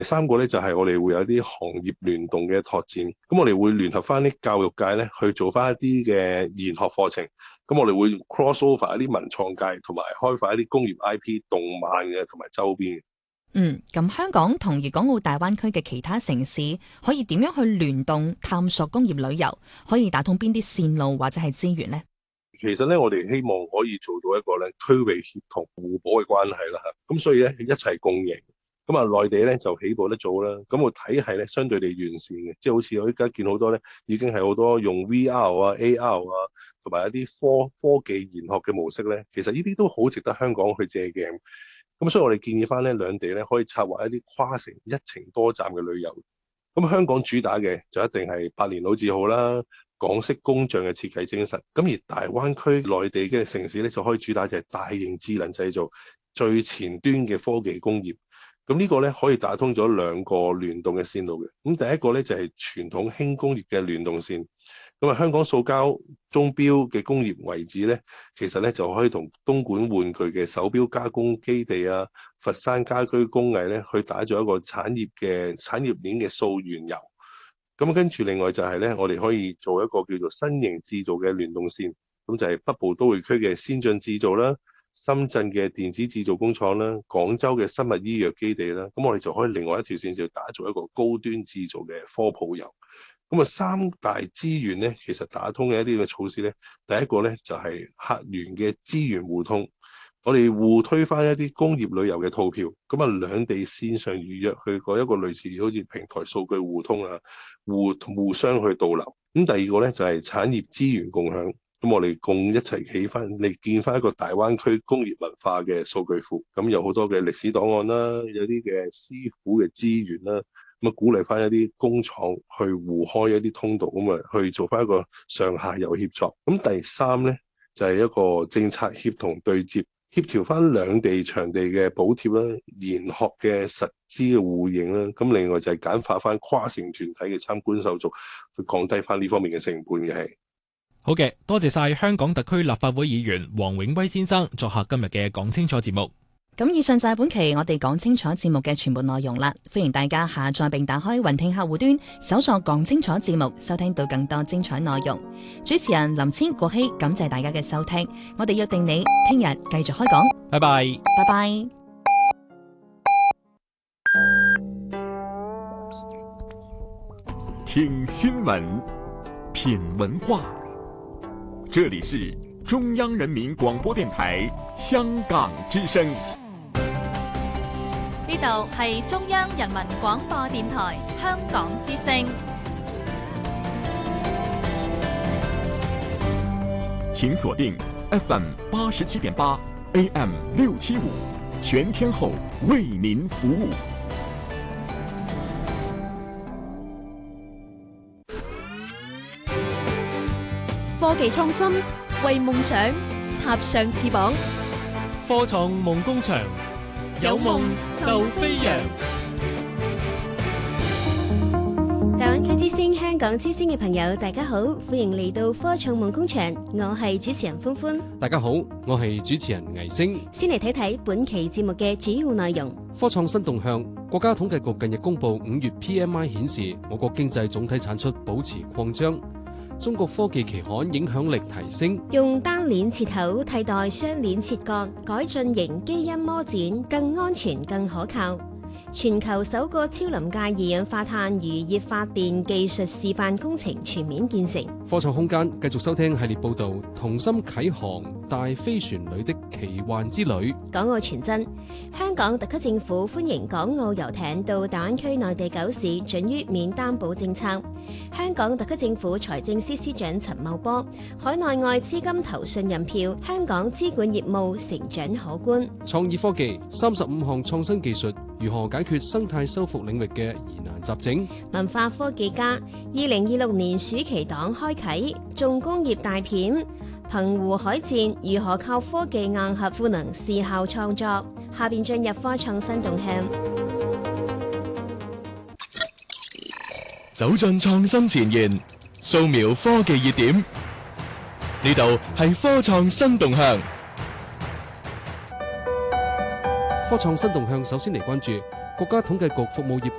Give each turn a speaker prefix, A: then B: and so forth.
A: 第三個咧就係我哋會有啲行業聯動嘅拓展，咁我哋會聯合翻啲教育界咧去做翻一啲嘅研學課程，咁我哋會 cross over 一啲文創界，同埋開發一啲工業 IP、動漫嘅同埋周邊嘅。
B: 咁香港同粵港澳大灣區嘅其他城市可以點樣去聯動探索工業旅遊？可以打通邊啲線路或者係資源呢？
A: 其實咧，我哋希望可以做到一個咧區域協同互補嘅關係啦嚇，咁所以咧一齊共贏。咁啊，內地咧就起步得早啦，咁個體系咧相對地完善嘅，即係好似我依家見好多咧已經係好多用 VR 啊、AR 啊，同埋一啲科技研學嘅模式咧，其實呢啲都好值得香港去借鏡。咁所以我哋建議翻咧兩地咧可以策劃一啲跨城一程多站嘅旅遊。咁香港主打嘅就一定係百年老字號啦，港式工匠嘅設計精神。咁而大灣區內地嘅城市咧就可以主打就係大型智能製造、最前端嘅科技工業。咁呢個咧可以打通咗兩個聯動嘅線路嘅。咁第一個咧就係傳統輕工業嘅聯動線。咁啊，香港塑膠鐘錶嘅工業遺址咧，其實咧就可以同東莞玩具嘅手錶加工基地啊、佛山家居工藝咧，去打造一個產業鏈嘅溯源遊。咁跟住另外就係咧，我哋可以做一個叫做新型製造嘅聯動線，咁就係北部都會區嘅先進製造啦、深圳嘅電子製造工廠啦、廣州嘅生物醫藥基地啦，咁我哋就可以另外一條線就打造一個高端製造嘅科普遊。咁啊，三大資源咧，其實打通嘅一啲嘅措施咧，第一個咧就係客源嘅資源互通，我哋互推翻一啲工業旅遊嘅套票，咁啊兩地線上預約去過一個類似好似平台數據互通啊，互相去導流。咁第二個咧就係產業資源共享，咁我哋共一齊起翻，嚟建翻一個大灣區工業文化嘅數據庫，咁有好多嘅歷史檔案啦，有啲嘅師傅嘅資源啦。咁啊，鼓勵翻一啲工廠去互開一啲通道，咁啊去做翻一個上下游協作。咁第三咧就係一個政策協同對接，協調翻兩地場地嘅補貼啦、研學嘅實資嘅互認啦。咁另外就係簡化翻跨城團體嘅參觀手續，去降低翻呢方面嘅成本嘅係。
C: 好嘅，多謝晒香港特區立法會議員黃永威先生作客今日嘅講清楚節目。
B: 咁以上就係本期我哋講清楚節目嘅全部內容啦，歡迎大家下載並打開雲聽客戶端，搜索講清楚節目，收聽到更多精彩內容。主持人林千國希，感謝大家嘅收聽，我哋約定你聽日繼續開講，
C: 拜拜，
B: 拜拜。
D: 聽新聞，品文化，這裡是中央人民廣播電台香港之聲。
E: 呢度係中央人民廣播電台香港之聲。
D: 請鎖定 FM 87.8 AM 675，全天候為您服務。
F: 科技創新，為夢想插上翅膀。
C: 科創夢工場，有夢就飛揚。
F: 大灣區之星、香港之星嘅朋友，大家好，歡迎嚟到科創夢工場，我係主持人歡歡。
G: 大家好，我係主持人倪星。
F: 先嚟睇睇本期節目嘅主要內容。
G: 科創新動向，國家統計局近日公布5月 PMI 顯示，我國經濟總體產出保持擴張。中國科技期刊影響力提升，
F: 用單鏈切口替代雙鏈切割，改進型基因膜剪，更安全、更可靠。全球首個超臨界二氧化碳漁業發電技術示範工程全面建成。
G: 科創空間繼續收聽系列報道，同心啟航大飛船裏的奇幻之旅。
F: 港澳傳真，香港特區政府歡迎港澳遊艇到大灣區內地9市准於免擔保政策。香港特區政府財政司司長陳茂波，海內外資金投信任票，香港資管業務成長可觀。
G: 創意科技35項創新技術，如何解決生態修復領域嘅疑難雜症？
F: 文化科技家，2026年暑期檔開啟，重工業大片，澎湖海戰如何靠科技硬核賦能視效創作？下邊進入科創新動向，
H: 走進創新前沿，掃描科技熱點，呢度係科創新動向。
G: 科創新動向首先嚟關注國家統計局服務業